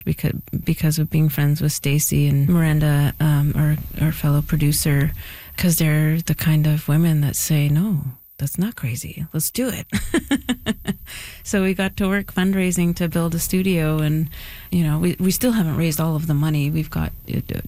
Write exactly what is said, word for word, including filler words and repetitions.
because because of being friends with Stacy and Miranda, um, our our fellow producer, because they're the kind of women that say, no, that's not crazy. Let's do it. So we got to work fundraising to build a studio, and you know, we we still haven't raised all of the money. We've got